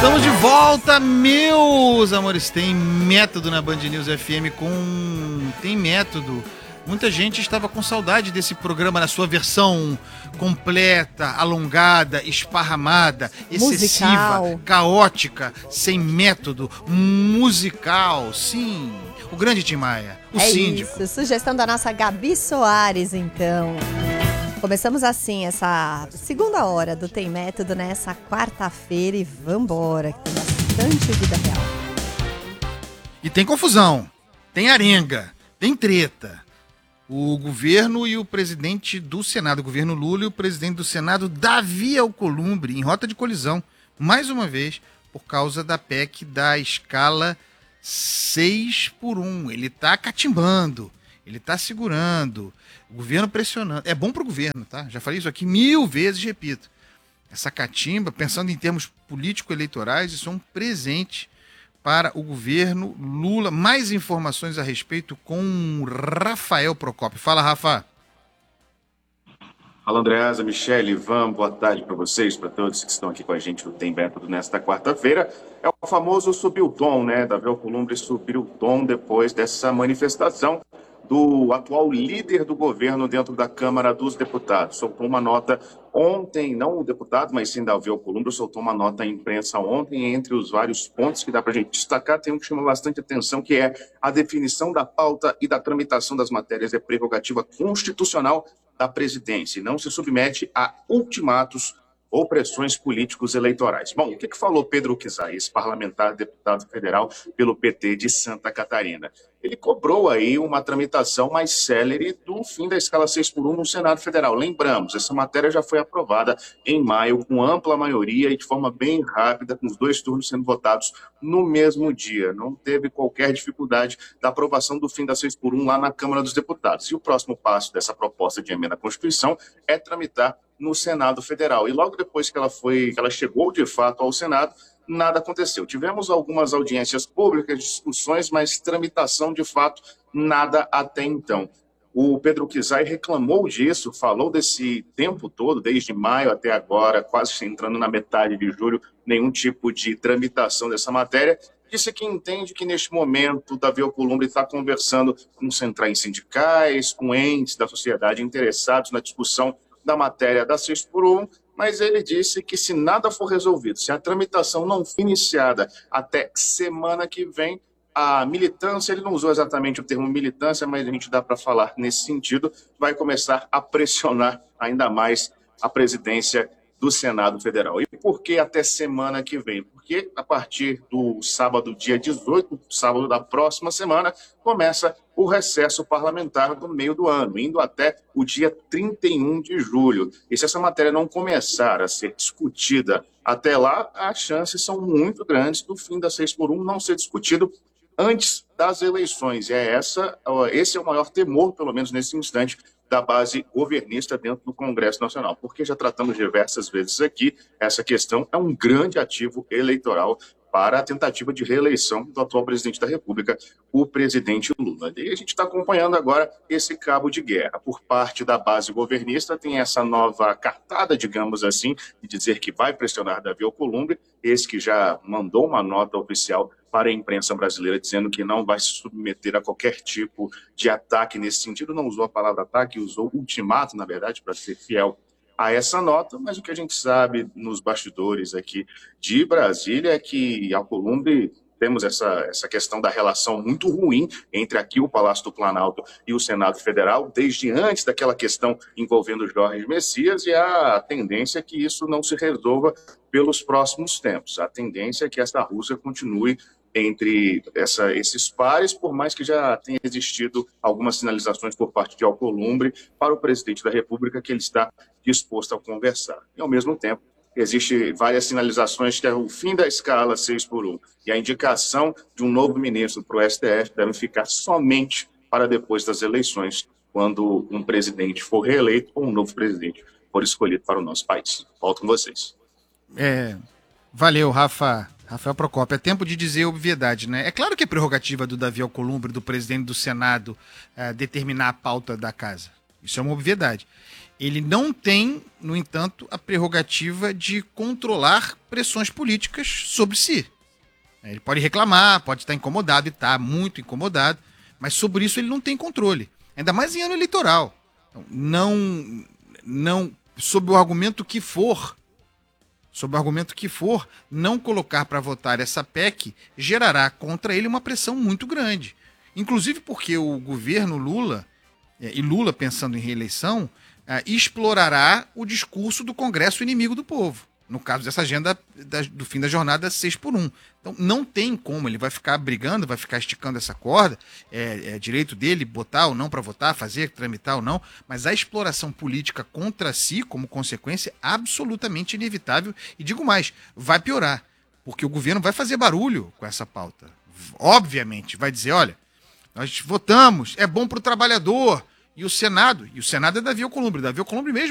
Estamos de volta, meus amores. Tem método na Band News FM Tem método. Muita gente estava com saudade desse programa na sua versão completa, alongada, esparramada, excessiva, musical, caótica, sem método, musical. Sim, o grande Tim Maia, o síndico. Isso, sugestão da nossa Gabi Soares, então. Começamos assim essa segunda hora do Tem Método nessa quarta-feira e vambora, que tem bastante vida real. E tem confusão, tem arenga, tem treta. O governo e o presidente do Senado, o governo Lula e o presidente do Senado, Davi Alcolumbre, em rota de colisão, mais uma vez, por causa da PEC da escala 6x1. Ele tá catimbando, ele tá segurando, o governo pressionando. É bom pro governo, tá? Já falei isso aqui 1000 vezes, repito. Essa catimba, pensando em termos político-eleitorais, isso é um presente para o governo Lula. Mais informações a respeito com Rafael Procópio. Fala, Rafa. Fala, Andreasa, Michele, Ivan, boa tarde para vocês, para todos que estão aqui com a gente no Tem Método nesta quarta-feira. É o famoso subir o tom, né? Davi Alcolumbre subiu o tom depois dessa manifestação do atual líder do governo dentro da Câmara dos Deputados. Soltou uma nota ontem, não o deputado, mas sim Davi Alcolumbre, soltou uma nota à imprensa ontem. Entre os vários pontos que dá para a gente destacar, tem um que chama bastante atenção, que é a definição da pauta e da tramitação das matérias é prerrogativa constitucional da presidência e não se submete a ultimatos ou pressões políticos eleitorais. Bom, o que falou Pedro Kizai, esse parlamentar deputado federal pelo PT de Santa Catarina? Ele cobrou aí uma tramitação mais célere do fim da escala 6x1 no Senado Federal. Lembramos, essa matéria já foi aprovada em maio com ampla maioria e de forma bem rápida, com os 2 turnos sendo votados no mesmo dia. Não teve qualquer dificuldade da aprovação do fim da 6x1 lá na Câmara dos Deputados. E o próximo passo dessa proposta de emenda à Constituição é tramitar no Senado Federal. E logo depois que ela chegou de fato ao Senado, nada aconteceu. Tivemos algumas audiências públicas, discussões, mas tramitação de fato, nada até então. O Pedro Kizai reclamou disso, falou desse tempo todo, desde maio até agora, quase entrando na metade de julho, nenhum tipo de tramitação dessa matéria. Disse que entende que neste momento Davi Alcolumbre está conversando com centrais sindicais, com entes da sociedade interessados na discussão da matéria da 6x1, mas ele disse que se nada for resolvido, se a tramitação não for iniciada até semana que vem, a militância, ele não usou exatamente o termo militância, mas a gente dá para falar nesse sentido, vai começar a pressionar ainda mais a presidência do Senado Federal. E por que até semana que vem? Porque a partir do sábado, dia 18, sábado da próxima semana, começa o recesso parlamentar do meio do ano, indo até o dia 31 de julho. E se essa matéria não começar a ser discutida até lá, as chances são muito grandes do fim da 6x1 não ser discutido antes das eleições. Esse é o maior temor, pelo menos nesse instante, da base governista dentro do Congresso Nacional, porque já tratamos diversas vezes aqui, essa questão é um grande ativo eleitoral para a tentativa de reeleição do atual presidente da República, o presidente Lula. E a gente está acompanhando agora esse cabo de guerra. Por parte da base governista, tem essa nova cartada, digamos assim, de dizer que vai pressionar Davi Alcolumbre, esse que já mandou uma nota oficial para a imprensa brasileira, dizendo que não vai se submeter a qualquer tipo de ataque nesse sentido. Não usou a palavra ataque, usou ultimato, na verdade, para ser fiel a essa nota, mas o que a gente sabe nos bastidores aqui de Brasília é que Alcolumbre, temos essa questão da relação muito ruim entre aqui o Palácio do Planalto e o Senado Federal, desde antes daquela questão envolvendo Jorge Messias, e a tendência é que isso não se resolva pelos próximos tempos. A tendência é que essa Rússia continue entre esses pares, por mais que já tenha existido algumas sinalizações por parte de Alcolumbre para o presidente da República que ele está disposto a conversar. E, ao mesmo tempo, existem várias sinalizações que é o fim da escala 6x1 e a indicação de um novo ministro para o STF devem ficar somente para depois das eleições, quando um presidente for reeleito ou um novo presidente for escolhido para o nosso país. Volto com vocês. Valeu, Rafa. Rafael Procópio, é tempo de dizer obviedade, né? É claro que é prerrogativa do Davi Alcolumbre, do presidente do Senado, determinar a pauta da casa. Isso é uma obviedade. Ele não tem, no entanto, a prerrogativa de controlar pressões políticas sobre si. Ele pode reclamar, pode estar incomodado, e está muito incomodado, mas sobre isso ele não tem controle. Ainda mais em ano eleitoral. Não, sob o argumento que for, não colocar para votar essa PEC gerará contra ele uma pressão muito grande. Inclusive porque o governo Lula, e Lula pensando em reeleição, explorará o discurso do Congresso inimigo do povo. No caso dessa agenda do fim da jornada 6x1. Então não tem como, ele vai ficar brigando, vai ficar esticando essa corda, é direito dele botar ou não para votar, fazer, tramitar ou não, mas a exploração política contra si, como consequência, é absolutamente inevitável, e digo mais, vai piorar, porque o governo vai fazer barulho com essa pauta. Obviamente, vai dizer, olha, nós votamos, é bom para o trabalhador, e o Senado é Davi Alcolumbre mesmo